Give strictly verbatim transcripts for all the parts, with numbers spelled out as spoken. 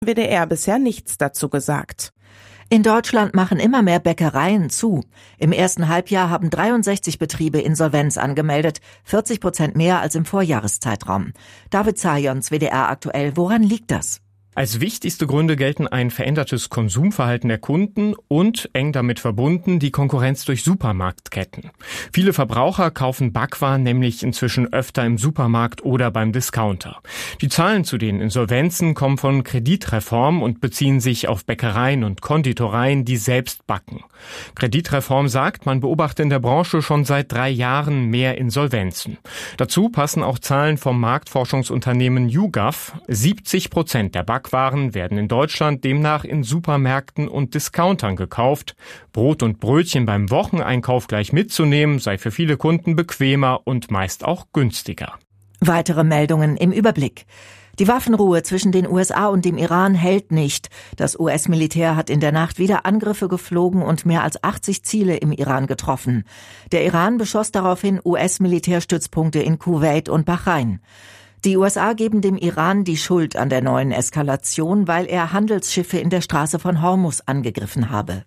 W D R bisher nichts dazu gesagt. In Deutschland machen immer mehr Bäckereien zu. Im ersten Halbjahr haben dreiundsechzig Betriebe Insolvenz angemeldet, vierzig Prozent mehr als im Vorjahreszeitraum. David Zajons, W D R aktuell, woran liegt das? Als wichtigste Gründe gelten ein verändertes Konsumverhalten der Kunden und, eng damit verbunden, die Konkurrenz durch Supermarktketten. Viele Verbraucher kaufen Backwaren nämlich inzwischen öfter im Supermarkt oder beim Discounter. Die Zahlen zu den Insolvenzen kommen von Kreditreform und beziehen sich auf Bäckereien und Konditoreien, die selbst backen. Kreditreform sagt, man beobachte in der Branche schon seit drei Jahren mehr Insolvenzen. Dazu passen auch Zahlen vom Marktforschungsunternehmen YouGov. siebzig Prozent der Backwaren Backwaren werden in Deutschland demnach in Supermärkten und Discountern gekauft. Brot und Brötchen beim Wocheneinkauf gleich mitzunehmen, sei für viele Kunden bequemer und meist auch günstiger. Weitere Meldungen im Überblick. Die Waffenruhe zwischen den U S A und dem Iran hält nicht. Das U S-Militär hat in der Nacht wieder Angriffe geflogen und mehr als achtzig Ziele im Iran getroffen. Der Iran beschoss daraufhin U S-Militärstützpunkte in Kuwait und Bahrain. Die U S A geben dem Iran die Schuld an der neuen Eskalation, weil er Handelsschiffe in der Straße von Hormuz angegriffen habe.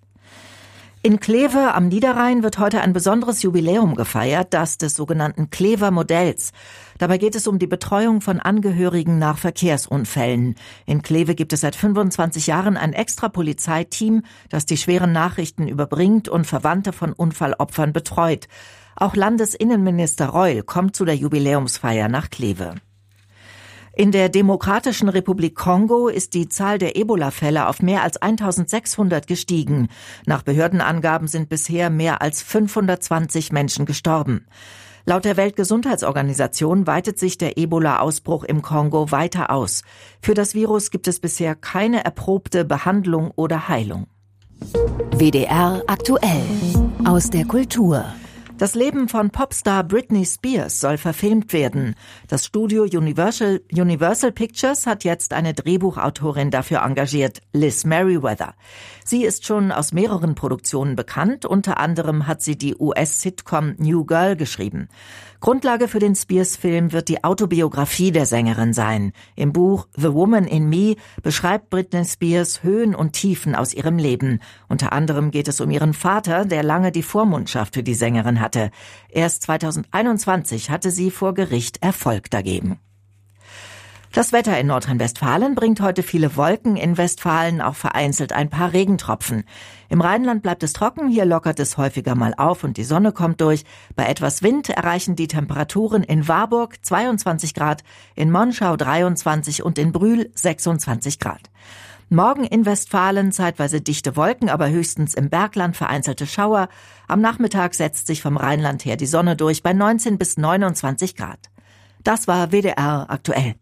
In Kleve am Niederrhein wird heute ein besonderes Jubiläum gefeiert, das des sogenannten Klever Modells. Dabei geht es um die Betreuung von Angehörigen nach Verkehrsunfällen. In Kleve gibt es seit fünfundzwanzig Jahren ein extra Polizeiteam, das die schweren Nachrichten überbringt und Verwandte von Unfallopfern betreut. Auch Landesinnenminister Reul kommt zu der Jubiläumsfeier nach Kleve. In der Demokratischen Republik Kongo ist die Zahl der Ebola-Fälle auf mehr als eintausendsechshundert gestiegen. Nach Behördenangaben sind bisher mehr als fünfhundertzwanzig Menschen gestorben. Laut der Weltgesundheitsorganisation weitet sich der Ebola-Ausbruch im Kongo weiter aus. Für das Virus gibt es bisher keine erprobte Behandlung oder Heilung. W D R aktuell aus der Kultur. Das Leben von Popstar Britney Spears soll verfilmt werden. Das Studio Universal, Universal Pictures hat jetzt eine Drehbuchautorin dafür engagiert, Liz Meriwether. Sie ist schon aus mehreren Produktionen bekannt. Unter anderem hat sie die U S-Sitcom New Girl geschrieben. Grundlage für den Spears-Film wird die Autobiografie der Sängerin sein. Im Buch The Woman in Me beschreibt Britney Spears Höhen und Tiefen aus ihrem Leben. Unter anderem geht es um ihren Vater, der lange die Vormundschaft für die Sängerin hatte. Erst zweitausendeinundzwanzig hatte sie vor Gericht Erfolg dagegen. Das Wetter in Nordrhein-Westfalen bringt heute viele Wolken, in Westfalen auch vereinzelt ein paar Regentropfen. Im Rheinland bleibt es trocken, hier lockert es häufiger mal auf und die Sonne kommt durch. Bei etwas Wind erreichen die Temperaturen in Warburg zweiundzwanzig Grad, in Monschau dreiundzwanzig und in Brühl sechsundzwanzig Grad. Morgen in Westfalen zeitweise dichte Wolken, aber höchstens im Bergland vereinzelte Schauer. Am Nachmittag setzt sich vom Rheinland her die Sonne durch bei neunzehn bis neunundzwanzig Grad. Das war W D R aktuell.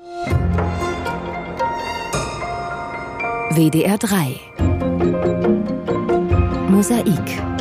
W D R drei Mosaik.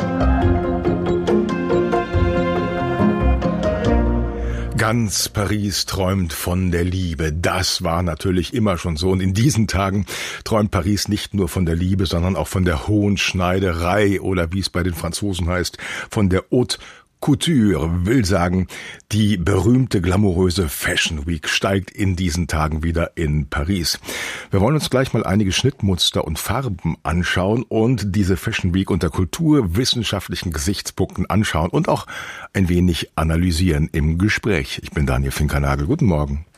Ganz Paris träumt von der Liebe. Das war natürlich immer schon so. Und in diesen Tagen träumt Paris nicht nur von der Liebe, sondern auch von der hohen Schneiderei oder wie es bei den Franzosen heißt, von der Haute Couture, will sagen, die berühmte glamouröse Fashion Week steigt in diesen Tagen wieder in Paris. Wir wollen uns gleich mal einige Schnittmuster und Farben anschauen und diese Fashion Week unter kulturwissenschaftlichen Gesichtspunkten anschauen und auch ein wenig analysieren im Gespräch. Ich bin Daniel Finkernagel. Guten Morgen.